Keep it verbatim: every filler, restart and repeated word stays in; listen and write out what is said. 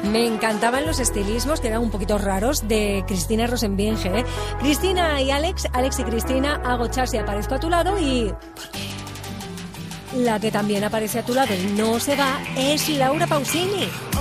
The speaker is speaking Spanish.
Me encantaban los estilismos, que eran un poquito raros, de Cristina Rosenbinge. ¿eh? Cristina y Alex, Alex y Cristina, hago chas y aparezco a tu lado y... La que también aparece a tu lado y no se va es Laura Pausini.